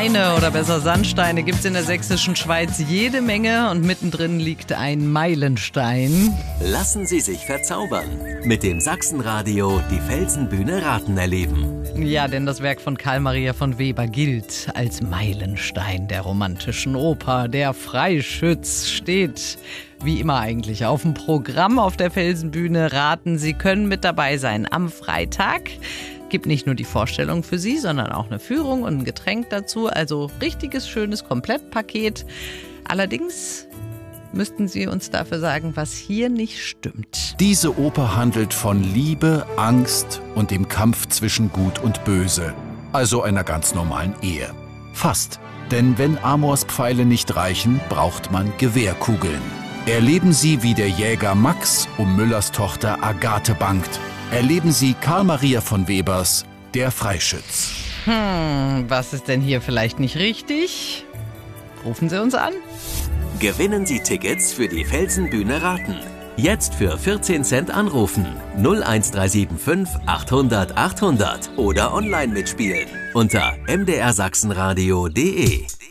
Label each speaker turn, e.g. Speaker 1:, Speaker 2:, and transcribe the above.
Speaker 1: Steine oder besser Sandsteine gibt es in der sächsischen Schweiz jede Menge und mittendrin liegt ein Meilenstein.
Speaker 2: Lassen Sie sich verzaubern. Mit dem Sachsenradio die Felsenbühne Raten erleben.
Speaker 1: Ja, denn das Werk von Carl Maria von Weber gilt als Meilenstein der romantischen Oper. Der Freischütz steht wie immer eigentlich auf dem Programm auf der Felsenbühne Raten. Sie können mit dabei sein am Freitag. Gibt nicht nur die Vorstellung für Sie, sondern auch eine Führung und ein Getränk dazu. Also richtiges, schönes Komplettpaket. Allerdings müssten Sie uns dafür sagen, was hier nicht stimmt.
Speaker 3: Diese Oper handelt von Liebe, Angst und dem Kampf zwischen Gut und Böse. Also einer ganz normalen Ehe. Fast. Denn wenn Amors Pfeile nicht reichen, braucht man Gewehrkugeln. Erleben Sie, wie der Jäger Max um Müllers Tochter Agathe bangt. Erleben Sie Carl Maria von Webers Der Freischütz.
Speaker 1: Was ist denn hier vielleicht nicht richtig? Rufen Sie uns an.
Speaker 2: Gewinnen Sie Tickets für die Felsenbühne Raten. Jetzt für 14 Cent anrufen. 01375 800 800 oder online mitspielen unter mdrsachsenradio.de.